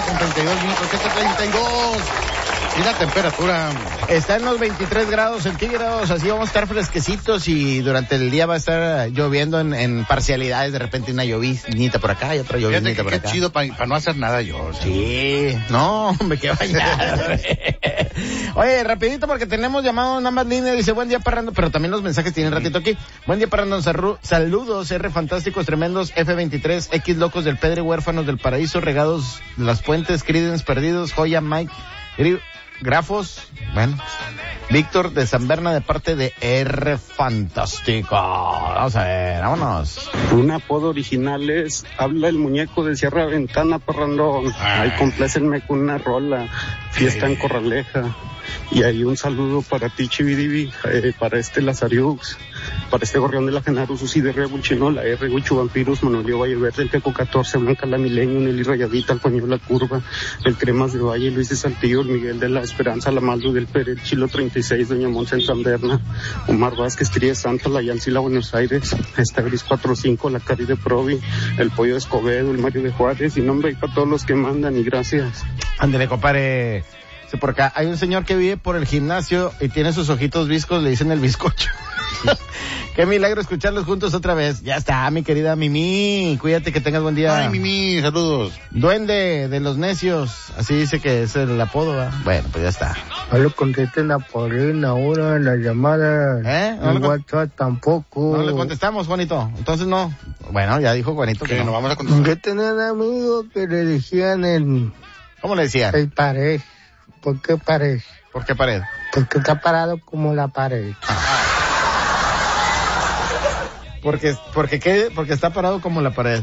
con 32 minutos. ¿Qué 32? Y la temperatura está en los 23 grados centígrados, así vamos a estar fresquecitos y durante el día va a estar lloviendo en parcialidades, de repente una lloviznita por acá y otra lloviznita por acá. Qué chido para no hacer nada yo. Sí, no, me quedo bañado. Oye, rapidito porque tenemos llamado nada más línea, dice buen día parrando, pero también los mensajes tienen ratito aquí. Buen día parrando, saludos, R fantásticos, tremendos, F23, X locos del Pedre, huérfanos del paraíso, regados de las fuentes, Creedence perdidos, Joya, Mike, Grafos, bueno, Víctor de San Berna de parte de R Fantástico. Vamos a ver, vámonos. Un apodo original es Habla el muñeco de Sierra Ventana, parrandón. Ahí complácenme con una rola, Fiesta en Corraleja. Y ahí un saludo para ti, Chividivi, para Lazariux, para Gorrión de la Genaro, Susi de Rebulchino, la R, Gucho Vampiros, Manolio Valle Verde, el Teco 14, Blanca la Milenio, Nelly Rayadita, el Coño la Curva, el Cremas de Valle, Luis de Saltillo, el Miguel de la Esperanza, la Maldo del Pérez, Chilo 36, Doña Monza en San Berna, Omar Vázquez, Tría Santa, la Yancila Buenos Aires, esta Gris 45, la Cari de Provi, el Pollo de Escobedo, el Mario de Juárez, y nombre y para todos los que mandan, y gracias. Ándale, compadre. Por acá hay un señor que vive por el gimnasio y tiene sus ojitos viscos, le dicen el bizcocho. Qué milagro escucharlos juntos otra vez. Ya está, mi querida Mimi, cuídate, que tengas buen día. Ay, Mimi, saludos. Duende de los necios, así dice que es el apodo, ¿va? Bueno, pues ya está. No le contesten a Paulina ahora en la llamada. No en WhatsApp tampoco. No le contestamos, Juanito. Entonces no. Bueno, ya dijo Juanito que no vamos a contestar. Que tenían amigos que le decían el... ¿Cómo le decían? El pared. ¿Por qué pared? ¿Por qué pared? Porque está parado como la pared. Porque ¿qué? Porque está parado como la pared.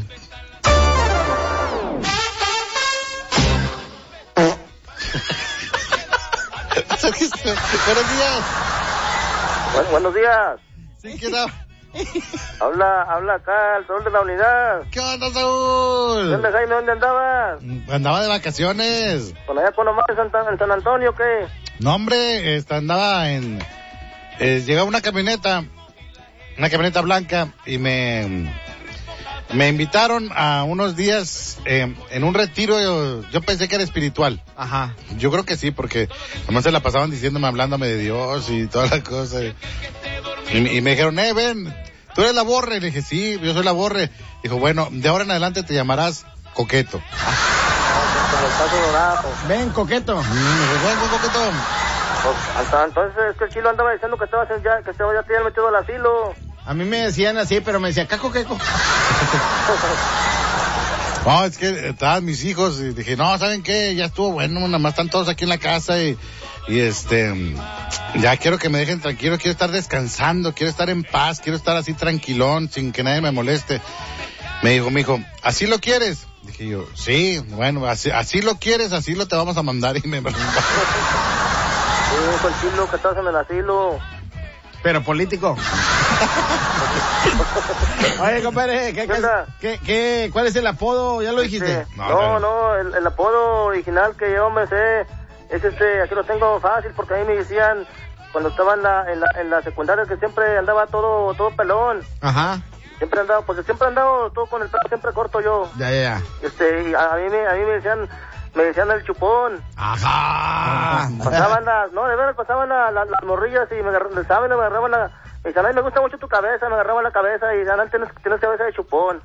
Buenos días. Buenos días. Sí, ¿qué tal? Habla acá el Saúl de la Unidad. ¿Qué onda, Saúl? ¿Dónde, Jaime? ¿Dónde andabas? Andaba de vacaciones. ¿Con allá con Omar en San Antonio o qué? No, hombre, andaba llegaba una camioneta blanca y me invitaron a unos días en un retiro. Yo pensé que era espiritual. Ajá. Yo creo que sí, porque nomás se la pasaban diciéndome, hablándome de Dios y toda la cosa. Y me dijeron, ven, tú eres la Borre. Le dije, sí, yo soy la Borre. Dijo, bueno, de ahora en adelante te llamarás Coqueto. Ven, Coqueto. Ven, Coqueto. Pues, hasta entonces es que el Chilo andaba diciendo que ya te había metido al asilo. A mí me decían así, pero me decía, caco, queco. No, es que estaban mis hijos y dije, no, ¿saben qué? Ya estuvo bueno, nada más están todos aquí en la casa y ya quiero que me dejen tranquilo, quiero estar descansando, quiero estar en paz, quiero estar así tranquilón, sin que nadie me moleste. Me dijo, ¿así lo quieres? Dije yo, sí, bueno, así lo quieres, así lo te vamos a mandar. Y me preguntó. Sí, dijo el Chilo que estás en el asilo. Pero político. Oye, compadre, ¿cuál es el apodo? ¿Ya lo dijiste? No, el apodo original que yo me sé es aquí lo tengo fácil, porque a mí me decían, cuando estaba en la secundaria, que siempre andaba todo pelón. Ajá. Siempre andaba todo con el pelo siempre corto yo. Ya. Y a mí me decían el chupón. Ajá. Pasaban las morrillas y me agarraban me decían, ay, me gusta mucho tu cabeza, me agarraban la cabeza y decían, tienes cabeza de chupón.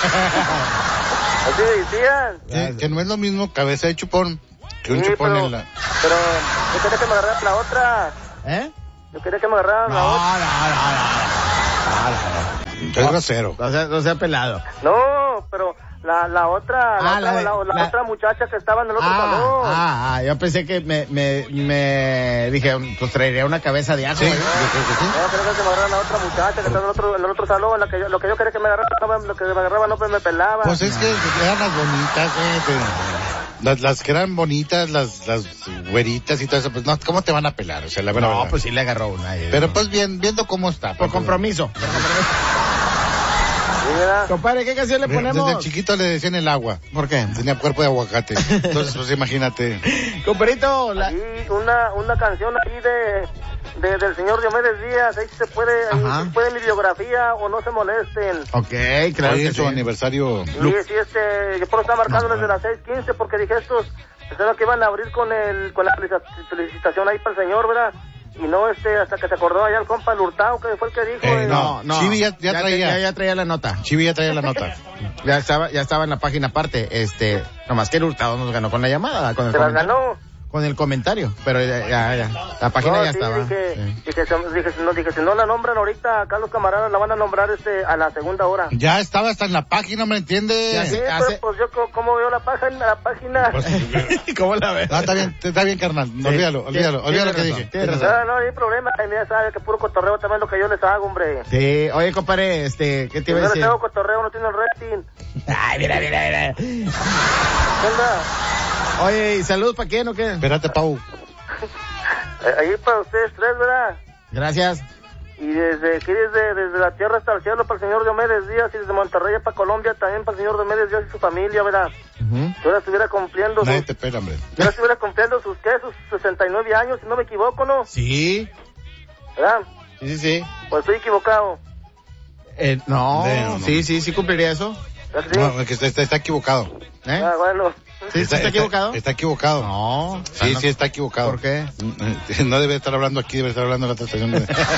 Así me decían. Que no es lo mismo cabeza de chupón que un chupón en la... Pero yo quería que me agarraran la otra. Yo quería que me agarraran la otra. No. Es grosero. No sea pelado. No, pero... La otra otra muchacha que estaba en el otro salón. Yo pensé que me dije, pues traería una cabeza de ajo. Sí, yo creo que me agarraron la otra muchacha que estaba en el otro salón, lo que yo quería que me agarraba, lo que me agarraba no me pelaba. Pues es que eran las bonitas, las que eran bonitas, las güeritas y todo eso, pues no, ¿cómo te van a pelar? O sea, la verdad. No, pues sí le agarró una. Pero pues viendo cómo está. Por compromiso. Compadre, ¿qué canción le ponemos? Desde chiquito le decían el agua. ¿Por qué? Tenía cuerpo de aguacate. Entonces, pues imagínate. Compadrito, una canción ahí del señor Diomedes Díaz, ahí se puede, ahí se puede mi biografía o no se molesten. Ok, claro. Hoy que es su sí. aniversario. Sí, yo por eso estaba marcando desde las 6:15 porque dije estos, pensaron que iban a abrir con la felicitación ahí para el señor, ¿verdad? Y no, hasta que se acordó allá el compa el Hurtado, que fue el que dijo. No. Chivi ya traía. Ya traía la nota. Chivi ya traía la nota. Ya estaba en la página aparte. Nomás que el Hurtado nos ganó con la llamada, con el ¿Se las comentario. ganó? Con el comentario, pero ya. La página ya estaba. Dije, si no la nombran ahorita, acá los camaradas la van a nombrar a la segunda hora. Ya estaba hasta en la página, ¿me entiendes? Sí, pero pues yo como veo la página. Pues, ¿Cómo la ves? está bien, carnal. Sí, Olvídalo lo que dije. Tienes razón. No hay problema, ya sabe que puro cotorreo también lo que yo les hago, hombre. Sí, oye, compadre, ¿qué te iba a Yo decir? les hago cotorreo, no tiene el rating. Ay, mira. ¿Qué onda? Oye, ¿y saludos para quién o qué? Espérate, Pau. Ahí para ustedes tres, ¿verdad? Gracias. Y desde la tierra hasta el cielo para el señor Diomedes Díaz, y desde Monterrey para Colombia también para el señor Diomedes Díaz y su familia, ¿verdad? Yo ahora estuviera cumpliendo Nadie te pela, hombre. yo ahora estuviera cumpliendo sus 69 años, si no me equivoco, ¿no? Sí. ¿Verdad? Sí. Pues estoy equivocado. No, No. sí cumpliría eso. ¿Verdad que sí? No, es que está equivocado. Bueno. ¿Sí está equivocado? Está equivocado. No. Sí, está equivocado. ¿Por qué? No debe estar hablando aquí, debe estar hablando en la otra estación.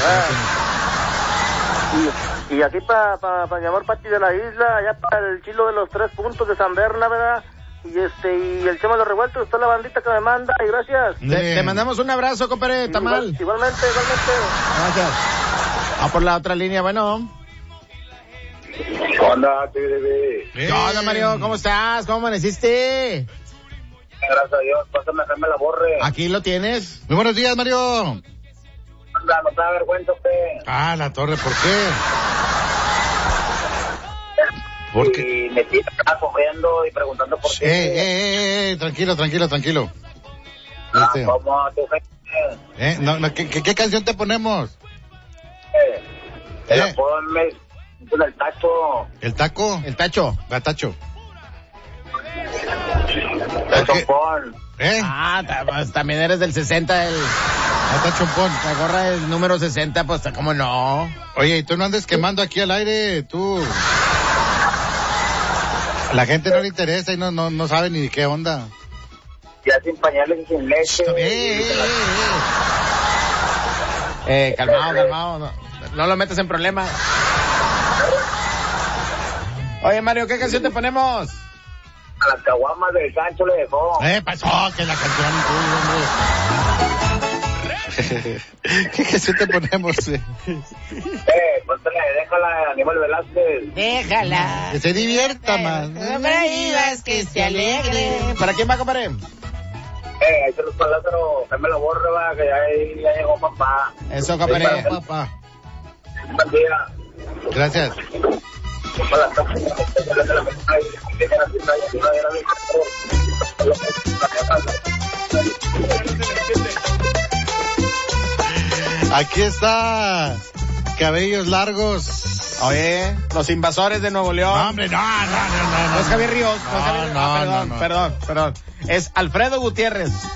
Y aquí para llamar Pati de la Isla, allá para el Chilo de los 3 puntos de San Berna, ¿verdad? Y el Chema de los Revueltos, está la bandita que me manda, y gracias. Te mandamos un abrazo, compadre, Tamal. Igualmente. Gracias. Por la otra línea, bueno. ¿Qué onda, bebé? ¿Qué onda, Mario? ¿Cómo estás? ¿Cómo amaneciste? Gracias a Dios, pásame a Jaime La Borre. Aquí lo tienes. Muy buenos días, Mario. Anda, no te da vergüenza, La torre, ¿por qué? ¿Por qué? Y me tiene acá corriendo y preguntando por qué. Tranquilo. ¿Cómo tu gente? ¿Qué canción te ponemos? Ponme el tacho. ¿El taco? El tacho. Gatacho. El chompón. Pues también eres del 60, Gatachompón. la gorra del número 60, pues cómo no. Oye, y tú no andes quemando aquí al aire, tú. La gente no le interesa y no sabe ni qué onda. Ya sin pañales y sin leche. Calmado. No lo metas en problemas. Oye, Mario, ¿qué canción te ponemos? A las caguamas del Sancho le dejó. Pasó que la canción, hombre. ¿Qué canción te ponemos? Póntale, déjala, Aníbal Velázquez. Déjala. Que se divierta más. No me digas que se alegre. ¿Para quién va, compadre? Ahí se los palazos, Jaime La Borre, va, que ya llegó papá. Eso, compadre. Papá. Buen día. Gracias. Aquí está Cabellos Largos. Oye, los invasores de Nuevo León. No, hombre, no. No es Javier Ríos. No. Perdón. Es Alfredo Gutiérrez.